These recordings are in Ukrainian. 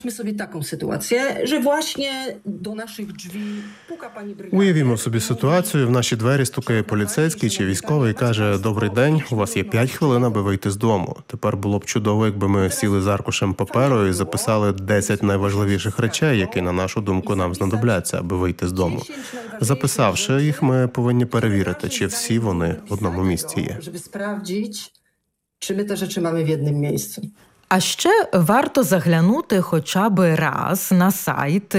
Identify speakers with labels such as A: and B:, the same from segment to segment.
A: Sobie taką sytuację, że właśnie do naszych drzwi puka pani brygada.
B: Уявімо собі ситуацію, в наші двері стукає поліцейський чи військовий і каже: «Добрий день, у вас є 5 хвилин, аби вийти з дому». Тепер було б чудово, якби ми сіли з аркушем паперу і записали 10 найважливіших речей, які, на нашу думку, нам знадобляться, аби вийти з дому. Записавши їх, ми повинні перевірити, чи всі вони в одному місці є.
A: Żeby sprawdzić, czy my te rzeczy mamy w jednym miejscu.
C: А ще варто заглянути хоча б раз на сайт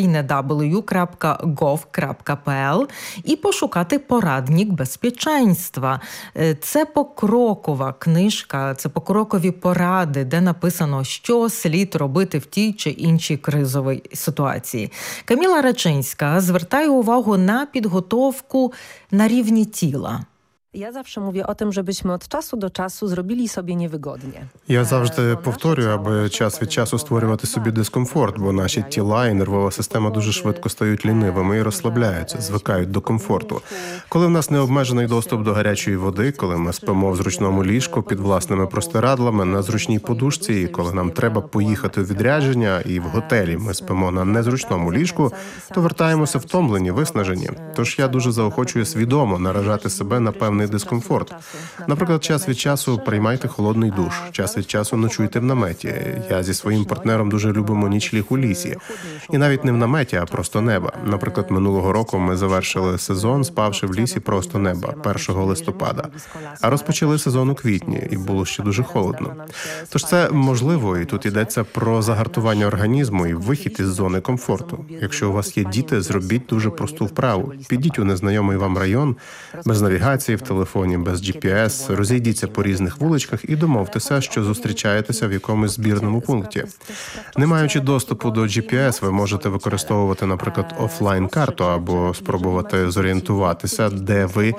C: www.gov.pl і пошукати порадник безпеченства. Це покрокова книжка, це покрокові поради, де написано, що слід робити в тій чи іншій кризовій ситуації. Каміла Рачинська звертає увагу на підготовку на рівні тіла.
D: Ja zawsze mówię o tym, żebyśmy od czasu do czasu zrobili sobie niewygodnie.
B: Я завжди повторюю, аби час від часу створювати собі дискомфорт, бо наші тіла і нервова система дуже швидко стають лінивими і розслабляються, звикають до комфорту. Коли в нас необмежений доступ до гарячої води, коли ми спимо в зручному ліжку під власними простирадлами, на зручній подушці, і коли нам треба поїхати у відрядження, і в готелі ми спимо на незручному ліжку, то вертаємося втомлені, виснажені. Тож я дуже заохочую свідомо наражати себе на певний дискомфорт. Наприклад, час від часу приймайте холодний душ, час від часу ночуйте в наметі. Я зі своїм партнером дуже любимо нічліг у лісі. І навіть не в наметі, а просто неба. Наприклад, минулого року ми завершили сезон, спавши в лісі просто неба, 1 листопада. А розпочали сезон у квітні, і було ще дуже холодно. Тож це можливо, і тут йдеться про загартування організму і вихід із зони комфорту. Якщо у вас є діти, зробіть дуже просту вправу. Підіть у незнайомий вам район, без навігації в телефоні, без GPS, розійдіться по різних вуличках і домовтеся, що зустрічаєтеся в якомусь збірному пункті. Не маючи доступу до GPS, ви можете використовувати, наприклад, офлайн-карту або спробувати зорієнтуватися, де ви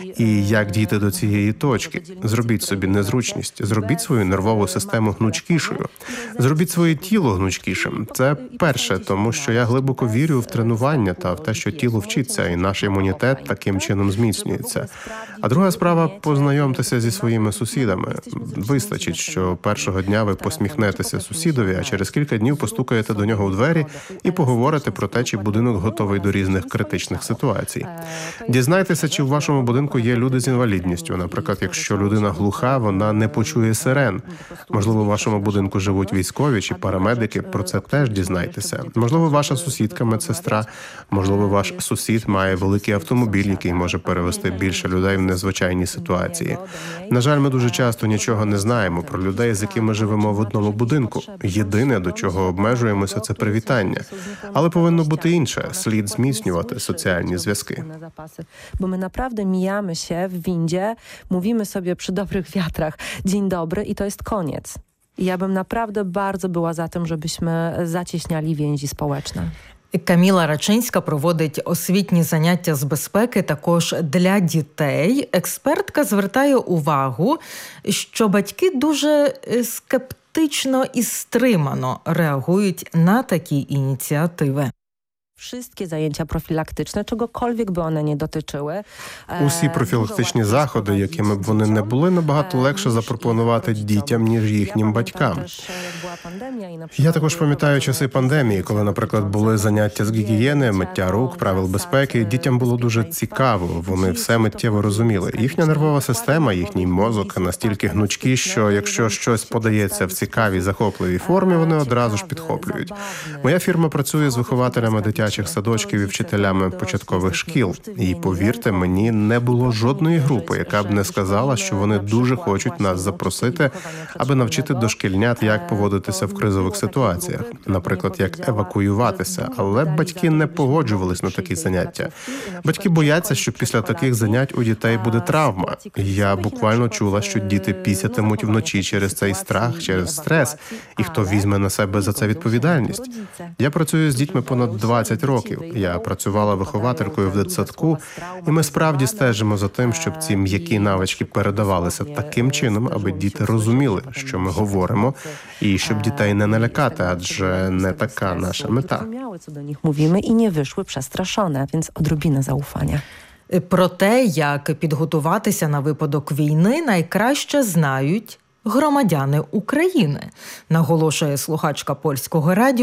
B: і як дійти до цієї точки. Зробіть собі незручність, зробіть свою нервову систему гнучкішою, зробіть своє тіло гнучкішим. Це перше, тому що я глибоко вірю в тренування та в те, що тіло вчиться, і наш імунітет таким чином зміцнюється. А друга справа – познайомтеся зі своїми сусідами. Вистачить, що першого дня ви посміхнетеся сусідові, а через кілька днів постукаєте до нього у двері і поговорите про те, чи будинок готовий до різних критичних ситуацій. Дізнайтеся, чи в вашому будинку є люди з інвалідністю. Наприклад, якщо людина глуха, вона не почує сирен. Можливо, у вашому будинку живуть військові чи парамедики, про це теж дізнайтеся. Можливо, ваша сусідка – медсестра, можливо, ваш сусід має великий автомобіль, який може перевезти більше людей в незвичайній ситуації. На жаль, ми дуже часто нічого не знаємо про людей, з якими живемо в одному будинку. Єдине, до чого обмежуємося, це привітання. Але повинно бути інше. Слід зміцнювати соціальні зв'язки.
D: Bo my naprawdę mijamy się w windzie, mówimy sobie przy dobrych wiatrach dzień dobry i to jest koniec. I ja bym naprawdę bardzo była za tym, żebyśmy zacieśniali więzi społeczne.
C: Каміла Рачинська проводить освітні заняття з безпеки також для дітей. Експертка звертає увагу, що батьки дуже скептично і стримано реагують на такі ініціативи.
D: Wszystkie zajęcia profilaktyczne, czegokolwiek by one nie dotyczyły.
B: Усі профілактичні заходи, якими б вони не були, набагато легше запропонувати дітям, ніж їхнім батькам. Я також пам'ятаю часи пандемії, коли, наприклад, були заняття з гігієни, миття рук, правил безпеки. Дітям було дуже цікаво, вони все миттєво розуміли. Їхня нервова система, їхній мозок настільки гнучкі, що якщо щось подається в цікавій, захопливій формі, вони одразу ж підхоплюють. Моя фірма працює з вихователями дитячих садочків і вчителями початкових шкіл. І, повірте, мені не було жодної групи, яка б не сказала, що вони дуже хочуть нас запросити, аби навчити дошкільнят, як поводитися в кризових ситуаціях. Наприклад, як евакуюватися. Але батьки не погоджувались на такі заняття. Батьки бояться, що після таких занять у дітей буде травма. Я буквально чула, що діти пісятимуть вночі через цей страх, через стрес. І хто візьме на себе за це відповідальність? Я працюю з дітьми понад 20 років. Я працювала вихователькою в дитсадку, і ми справді стежимо за тим, щоб ці м'які навички передавалися таким чином, аби діти розуміли, що ми говоримо, і щоб дітей не налякати, адже не така наша мета.
D: Mówimy i nie wyszły przestraszone, więc odrobinę zaufania.
C: Про те, як підготуватися на випадок війни, найкраще знають громадяни України, наголошує слухачка Польського радіо